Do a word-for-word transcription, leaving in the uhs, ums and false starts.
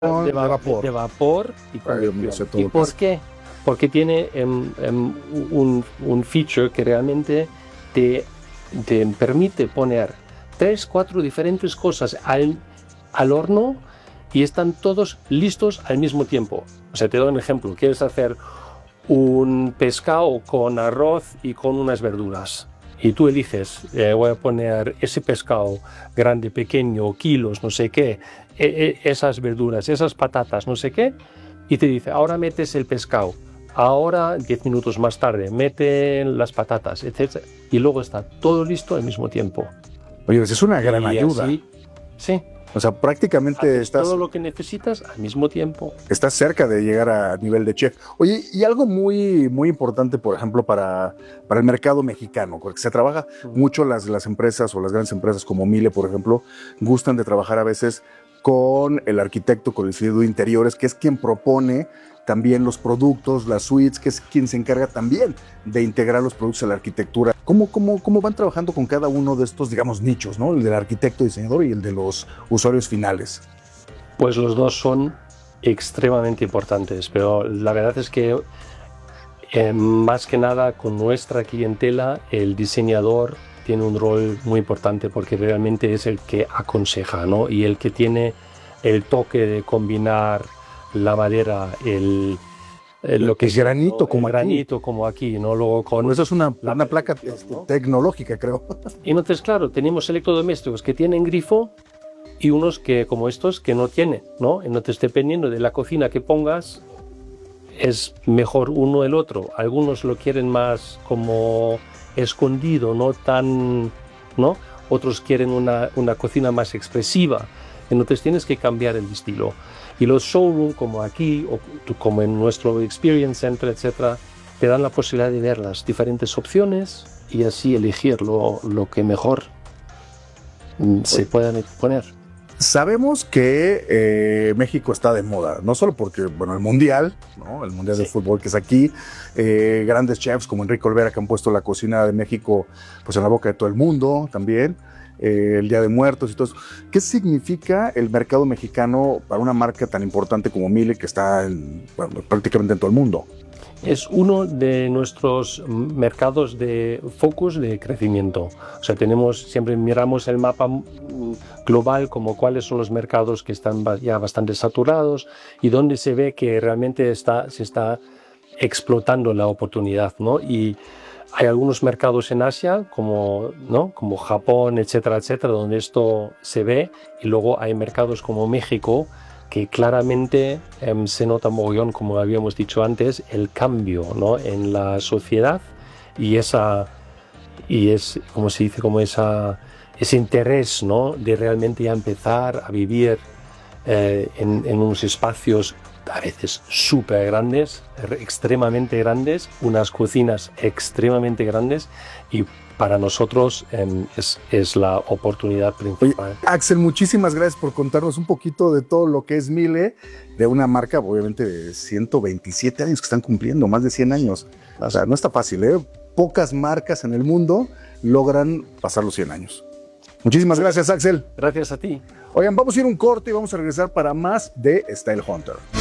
de, va de vapor. de vapor y convección. Ay, ¿Y por qué? Porque tiene um, um, un, un feature que realmente te, te permite poner tres, cuatro diferentes cosas al, al horno y están todos listos al mismo tiempo. O sea, te doy un ejemplo. Quieres hacer un pescado con arroz y con unas verduras. Y tú eliges, eh, voy a poner ese pescado grande, pequeño, kilos, no sé qué, e, e, esas verduras, esas patatas, no sé qué, y te dice, ahora metes el pescado, ahora diez minutos más tarde, mete las patatas, etcétera. Y luego está todo listo al mismo tiempo. Oye, es una gran y ayuda. Así, sí. O sea, prácticamente Haces estás, todo lo que necesitas al mismo tiempo. estás cerca de llegar a nivel de chef. Oye, y algo muy, muy importante, por ejemplo, para, para el mercado mexicano, porque se trabaja uh-huh. mucho, las, las empresas o las grandes empresas como Miele, por ejemplo, gustan de trabajar a veces con el arquitecto, con el ingeniero de interiores, que es quien propone también los productos, las suites, que es quien se encarga también de integrar los productos a la arquitectura. ¿Cómo, cómo, cómo van trabajando con cada uno de estos, digamos, nichos, ¿no? El del arquitecto, diseñador y el de los usuarios finales. Pues los dos son extremadamente importantes, pero la verdad es que eh, más que nada con nuestra clientela, el diseñador tiene un rol muy importante porque realmente es el que aconseja, ¿no? Y el que tiene el toque de combinar la madera, el, el lo que es granito, ¿no? como el aquí. granito como aquí, ¿no? Luego con bueno, eso es una, la, una placa ¿no? tecnológica, creo. Y entonces, claro, tenemos electrodomésticos que tienen grifo y unos que, como estos, que no tienen, ¿no? Entonces, dependiendo de la cocina que pongas, es mejor uno el otro. Algunos lo quieren más como escondido, no tan, ¿no? Otros quieren una, una cocina más expresiva. Entonces tienes que cambiar el estilo. Y los showroom, como aquí, o como en nuestro Experience Center, etcétera, te dan la posibilidad de ver las diferentes opciones y así elegir lo, lo que mejor se puedan poner. Sabemos que eh, México está de moda, no solo porque, bueno, el Mundial, ¿no? El Mundial sí. de Fútbol que es aquí, eh, grandes chefs como Enrique Olvera que han puesto la cocina de México pues en la boca de todo el mundo también, eh, el Día de Muertos y todo eso. ¿Qué significa el mercado mexicano para una marca tan importante como Miele que está en, bueno, prácticamente en todo el mundo? Es uno de nuestros mercados de focus de crecimiento. O sea, tenemos, siempre miramos el mapa global como cuáles son los mercados que están ya bastante saturados y donde se ve que realmente está, se está explotando la oportunidad, ¿no? Y hay algunos mercados en Asia, como, ¿no? como Japón, etcétera, etcétera, donde esto se ve. Y luego hay mercados como México, que claramente eh, se nota mogollón, como habíamos dicho antes, el cambio, ¿no? en la sociedad y esa y es como se dice como esa ese interés, ¿no? de realmente ya empezar a vivir eh, en, en unos espacios a veces súper grandes, extremadamente grandes, unas cocinas extremadamente grandes y para nosotros eh, es, es la oportunidad principal. Oye, Axel, muchísimas gracias por contarnos un poquito de todo lo que es Miele, de una marca obviamente de ciento veintisiete años que están cumpliendo, más de cien años. O sea, no está fácil, ¿eh? Pocas marcas en el mundo logran pasar los cien años. Muchísimas gracias, Axel. Gracias a ti. Oigan, vamos a ir un corte y vamos a regresar para más de Style Hunter.